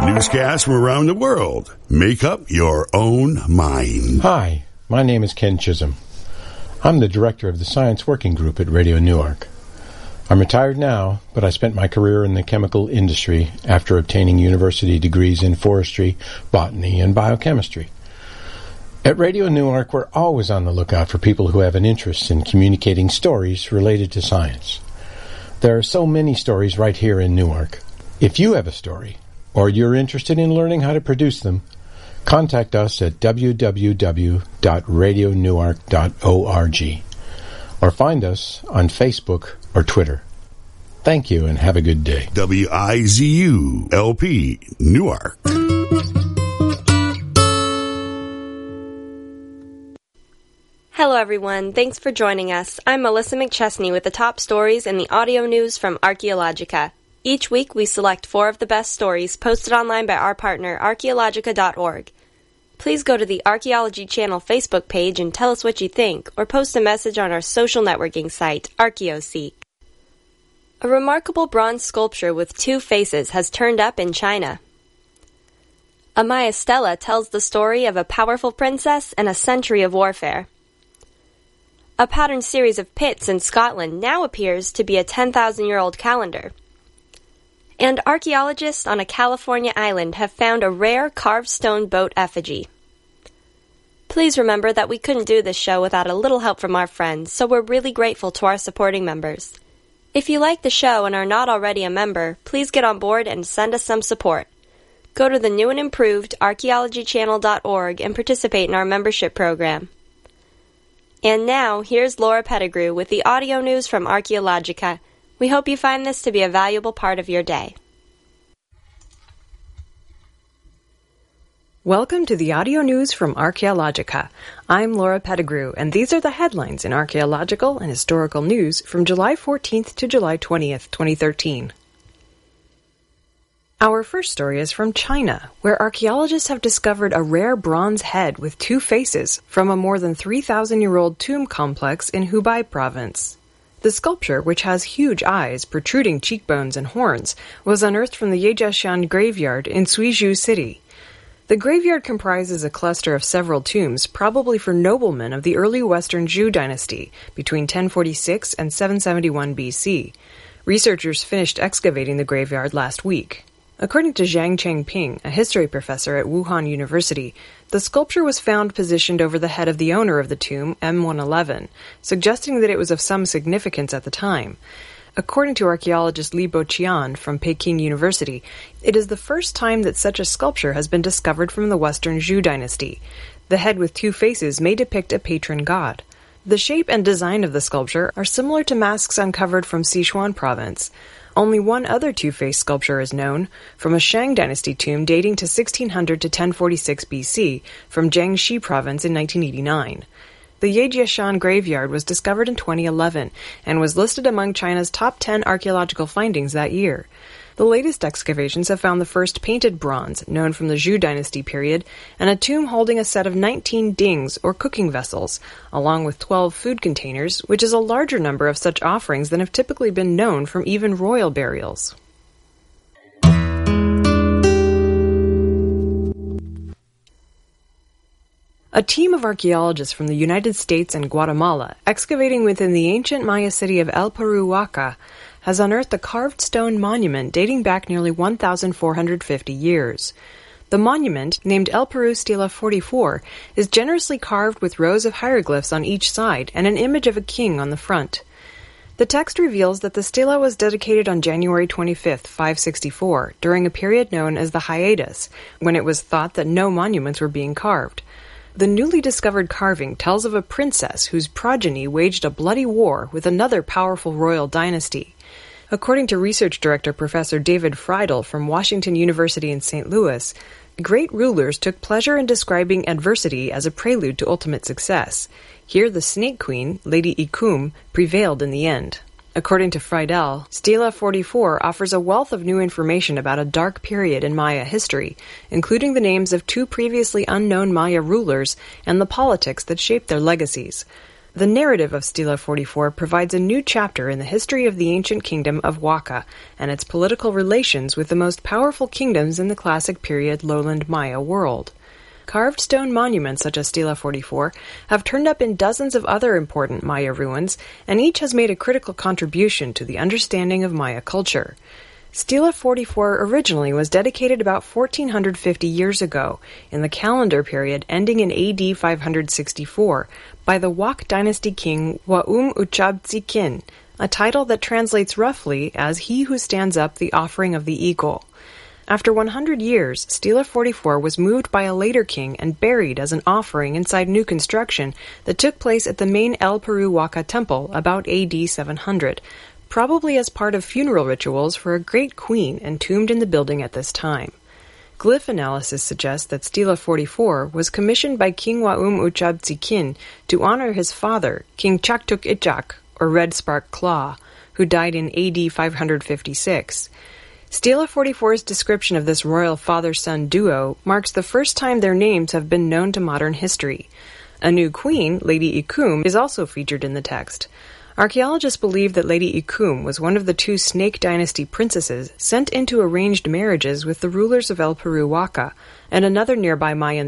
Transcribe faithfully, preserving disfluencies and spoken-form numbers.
Newscasts from around the world. Make up your own mind. Hi, my name is Ken Chisholm. I'm the director of the Science Working Group at Radio Newark. I'm retired now, but I spent my career in the chemical industry after obtaining university degrees in forestry, botany, and biochemistry. At Radio Newark, we're always on the lookout for people who have an interest in communicating stories related to science. There are so many stories right here in Newark. If you have a story, or you're interested in learning how to produce them, contact us at w w w dot radio newark dot org or find us on Facebook or Twitter. Thank you and have a good day. W I Z U L P, Newark. Hello everyone, thanks for joining us. I'm Melissa McChesney with the top stories in the audio news from Archaeologica. Each week we select four of the best stories posted online by our partner, archaeologica dot org. Please go to the Archaeology Channel Facebook page and tell us what you think, or post a message on our social networking site, ArchaeoSeek. A remarkable bronze sculpture with two faces has turned up in China. A Maya stela tells the story of a powerful princess and a century of warfare. A patterned series of pits in Scotland now appears to be a ten thousand year old calendar. And archaeologists on a California island have found a rare carved stone boat effigy. Please remember that we couldn't do this show without a little help from our friends, so we're really grateful to our supporting members. If you like the show and are not already a member, please get on board and send us some support. Go to the new and improved archaeology channel dot org and participate in our membership program. And now, here's Laura Pettigrew with the audio news from Archaeologica. We hope you find this to be a valuable part of your day. Welcome to the audio news from Archaeologica. I'm Laura Pettigrew, and these are the headlines in archaeological and historical news from July fourteenth to July twentieth, twenty thirteen. Our first story is from China, where archaeologists have discovered a rare bronze head with two faces from a more than three thousand year old tomb complex in Hubei province. The sculpture, which has huge eyes, protruding cheekbones, and horns, was unearthed from the Yejiashan graveyard in Suizhou City. The graveyard comprises a cluster of several tombs, probably for noblemen of the early Western Zhou dynasty, between ten forty-six and seven seventy-one B C. Researchers finished excavating the graveyard last week. According to Zhang Chengping, a history professor at Wuhan University, the sculpture was found positioned over the head of the owner of the tomb, M one eleven, suggesting that it was of some significance at the time. According to archaeologist Li Boqian from Peking University, it is the first time that such a sculpture has been discovered from the Western Zhou dynasty. The head with two faces may depict a patron god. The shape and design of the sculpture are similar to masks uncovered from Sichuan province. Only one other two-faced sculpture is known, from a Shang dynasty tomb dating to sixteen hundred to ten forty-six B C from Jiangxi province in nineteen eighty-nine. The Yejiashan graveyard was discovered in twenty eleven and was listed among China's top ten archaeological findings that year. The latest excavations have found the first painted bronze, known from the Zhou dynasty period, and a tomb holding a set of nineteen dings, or cooking vessels, along with twelve food containers, which is a larger number of such offerings than have typically been known from even royal burials. A team of archaeologists from the United States and Guatemala, excavating within the ancient Maya city of El Peruaca, has unearthed a carved stone monument dating back nearly one thousand four hundred fifty years. The monument, named El Peru Stela forty-four, is generously carved with rows of hieroglyphs on each side and an image of a king on the front. The text reveals that the stela was dedicated on January twenty-fifth, five sixty-four, during a period known as the hiatus, when it was thought that no monuments were being carved. The newly discovered carving tells of a princess whose progeny waged a bloody war with another powerful royal dynasty. According to research director Professor David Friedel from Washington University in Saint Louis, great rulers took pleasure in describing adversity as a prelude to ultimate success. Here the Snake Queen, Lady Ikum, prevailed in the end. According to Friedel, Stela forty-four offers a wealth of new information about a dark period in Maya history, including the names of two previously unknown Maya rulers and the politics that shaped their legacies. The narrative of Stela forty-four provides a new chapter in the history of the ancient kingdom of Waka and its political relations with the most powerful kingdoms in the classic period lowland Maya world. Carved stone monuments such as Stela forty-four have turned up in dozens of other important Maya ruins, and each has made a critical contribution to the understanding of Maya culture. Stela forty-four originally was dedicated about fourteen fifty years ago, in the calendar period ending in A D five sixty-four, by the Wak dynasty king Waum Uchabtzi-kin, a title that translates roughly as He Who Stands Up the Offering of the Eagle. After one hundred years, Stela forty-four was moved by a later king and buried as an offering inside new construction that took place at the main El Peru Waka temple about A D seven hundred, probably as part of funeral rituals for a great queen entombed in the building at this time. Glyph analysis suggests that Stela forty-four was commissioned by King Waum Uchabtzi-kin to honor his father, King Chaktuk Ichak, or Red Spark Claw, who died in A D five fifty-six. Stela forty-four's description of this royal father-son duo marks the first time their names have been known to modern history. A new queen, Lady Ikum, is also featured in the text. Archaeologists believe that Lady Ikum was one of the two Snake Dynasty princesses sent into arranged marriages with the rulers of El Peru Waka and another nearby Mayan